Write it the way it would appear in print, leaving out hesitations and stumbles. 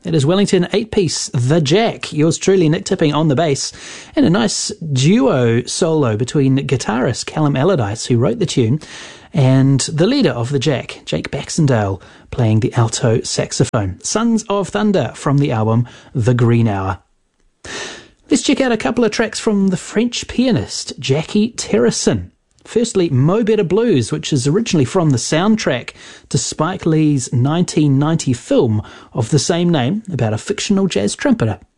It is Wellington 8-piece The Jack, yours truly Nick Tipping on the bass, and a nice duo solo between guitarist Callum Allardyce, who wrote the tune, and the leader of The Jack, Jake Baxendale, playing the alto saxophone. Sons of Thunder from the album The Green Hour. Let's check out a couple of tracks from the French pianist Jackie Terrasson. Firstly, Mo Better Blues, which is originally from the soundtrack to Spike Lee's 1990 film of the same name about a fictional jazz trumpeter.